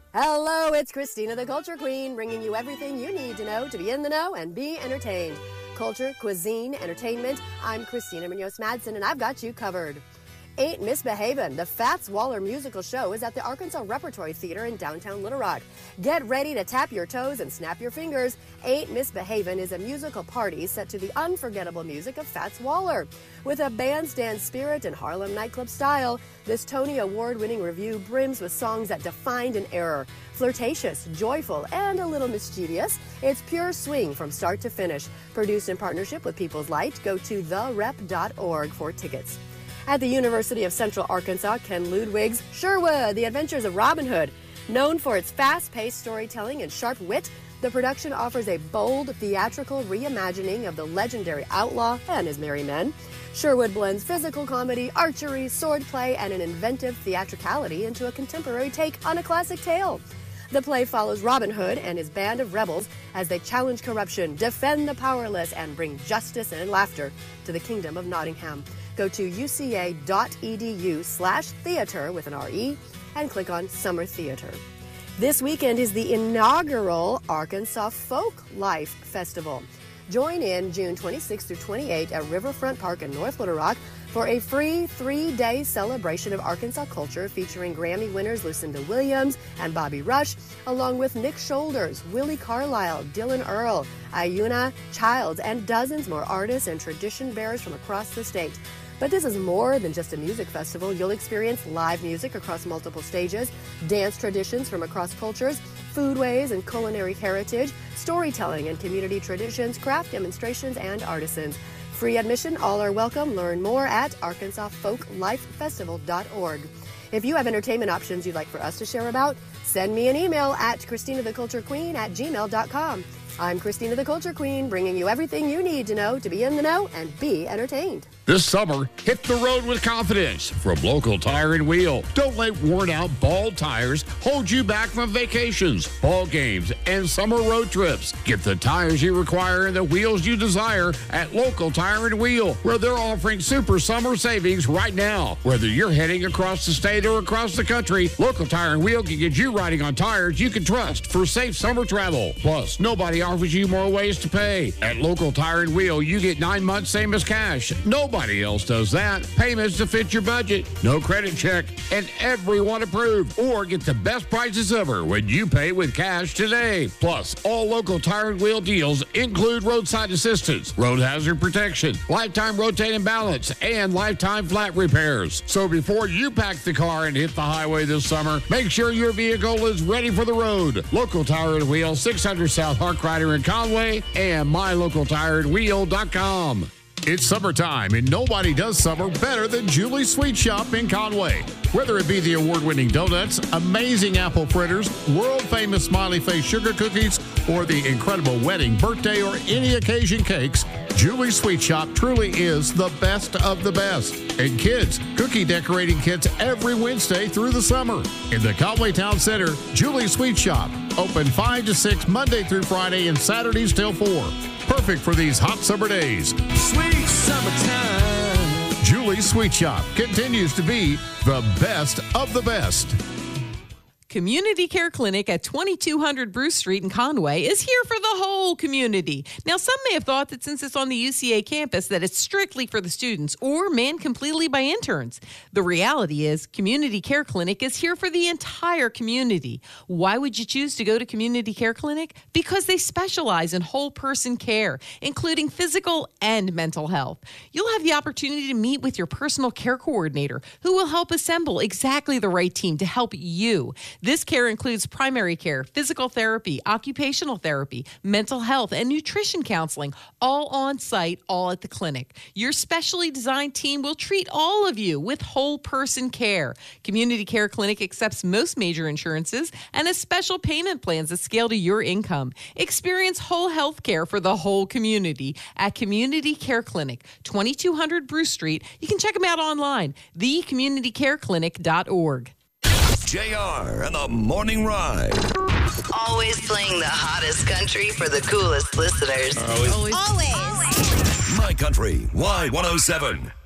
Hello, it's Christina the Culture Queen, bringing you everything you need to know to be in the know and be entertained. Culture, cuisine, entertainment. I'm Christina Munoz-Madsen, and I've got you covered. Ain't Misbehavin', the Fats Waller musical show is at the Arkansas Repertory Theater in downtown Little Rock. Get ready to tap your toes and snap your fingers. Ain't Misbehavin' is a musical party set to the unforgettable music of Fats Waller. With a bandstand spirit and Harlem nightclub style, this Tony Award-winning revue brims with songs that defined an era. Flirtatious, joyful, and a little mischievous, it's pure swing from start to finish. Produced in partnership with People's Light, go to therep.org for tickets. At the University of Central Arkansas, Ken Ludwig's Sherwood, The Adventures of Robin Hood. Known for its fast-paced storytelling and sharp wit, the production offers a bold, theatrical reimagining of the legendary outlaw and his merry men. Sherwood blends physical comedy, archery, swordplay, and an inventive theatricality into a contemporary take on a classic tale. The play follows Robin Hood and his band of rebels as they challenge corruption, defend the powerless, and bring justice and laughter to the Kingdom of Nottingham. Go to uca.edu/theater with an RE and click on Summer Theater. This weekend is the inaugural Arkansas Folk Life Festival. Join in June 26th through 28th at Riverfront Park in North Little Rock for a free 3-day celebration of Arkansas culture featuring Grammy winners Lucinda Williams and Bobby Rush, along with Nick Shoulders, Willie Carlisle, Dylan Earl, Ayuna Childs, and dozens more artists and tradition bearers from across the state. But this is more than just a music festival. You'll experience live music across multiple stages, dance traditions from across cultures, foodways and culinary heritage, storytelling and community traditions, craft demonstrations, and artisans. Free admission, all are welcome. Learn more at arkansasfolklifefestival.org. If you have entertainment options you'd like for us to share about, send me an email at christinatheculturequeen@gmail.com. I'm Christina the Culture Queen, bringing you everything you need to know to be in the know and be entertained. This summer, hit the road with confidence from Local Tire and Wheel. Don't let worn-out, bald tires hold you back from vacations, ball games, and summer road trips. Get the tires you require and the wheels you desire at Local Tire and Wheel, where they're offering super summer savings right now. Whether you're heading across the state or across the country, Local Tire and Wheel can get you riding on tires you can trust for safe summer travel. Plus, nobody offers you more ways to pay. At Local Tire and Wheel, you get 9 months same as cash. Nobody else does that. Payments to fit your budget, no credit check, and everyone approved. Or get the best prices ever when you pay with cash today. Plus, all Local Tire and Wheel deals include roadside assistance, road hazard protection, lifetime rotate and balance, and lifetime flat repairs. So before you pack the car and hit the highway this summer, make sure your vehicle is ready for the road. Local Tire and Wheel, 600 South Harkrider in Conway, and mylocaltireandwheel.com. It's summertime, and nobody does summer better than Julie's Sweet Shop in Conway. Whether it be the award-winning donuts, amazing apple fritters, world-famous smiley face sugar cookies, or the incredible wedding, birthday, or any occasion cakes, Julie's Sweet Shop truly is the best of the best. And kids, cookie decorating kits every Wednesday through the summer. In the Conway Town Center, Julie's Sweet Shop, open 5 to 6 Monday through Friday and Saturdays till 4. Perfect for these hot summer days. Sweet summertime. Julie's Sweet Shop continues to be the best of the best. Community Care Clinic at 2200 Bruce Street in Conway is here for the whole community. Now, some may have thought that since it's on the UCA campus that it's strictly for the students or manned completely by interns. The reality is Community Care Clinic is here for the entire community. Why would you choose to go to Community Care Clinic? Because they specialize in whole person care, including physical and mental health. You'll have the opportunity to meet with your personal care coordinator who will help assemble exactly the right team to help you. This care includes primary care, physical therapy, occupational therapy, mental health, and nutrition counseling, all on site, all at the clinic. Your specially designed team will treat all of you with whole person care. Community Care Clinic accepts most major insurances and has special payment plans that scale to your income. Experience whole health care for the whole community at Community Care Clinic, 2200 Bruce Street. You can check them out online, thecommunitycareclinic.org. JR and the Morning Ride. Always playing the hottest country for the coolest listeners. Always. Always. My Country Y107.